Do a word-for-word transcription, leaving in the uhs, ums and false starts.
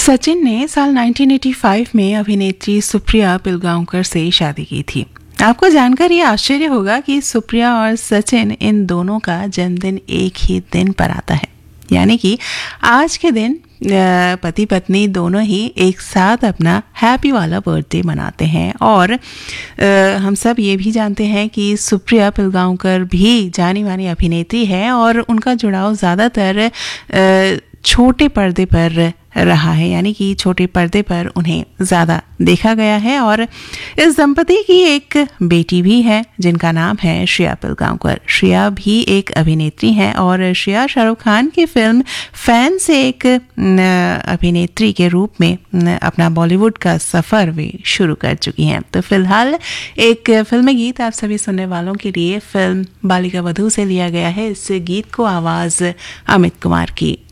सचिन ने साल उन्नीस सौ पचासी में अभिनेत्री सुप्रिया पिलगांवकर से शादी की थी। आपको जानकर ये आश्चर्य होगा कि सुप्रिया और सचिन इन दोनों का जन्मदिन एक ही दिन पर आता है, यानी कि आज के दिन पति पत्नी दोनों ही एक साथ अपना हैप्पी वाला बर्थडे मनाते हैं। और आ, हम सब ये भी जानते हैं कि सुप्रिया पिलगांवकर भी जानी मानी अभिनेत्री है और उनका जुड़ाव ज़्यादातर छोटे पर्दे पर रहा है, यानी कि छोटे पर्दे पर उन्हें ज़्यादा देखा गया है। और इस दंपति की एक बेटी भी है जिनका नाम है श्रेया पिलगांवकर। श्रेया भी एक अभिनेत्री हैं और श्रेया शाहरुख खान की फिल्म फैन से एक अभिनेत्री के रूप में अपना बॉलीवुड का सफ़र भी शुरू कर चुकी हैं। तो फिलहाल एक फिल्मी गीत आप सभी सुनने वालों के लिए फिल्म बालिका वधू से लिया गया है। इस गीत को आवाज़ अमित कुमार की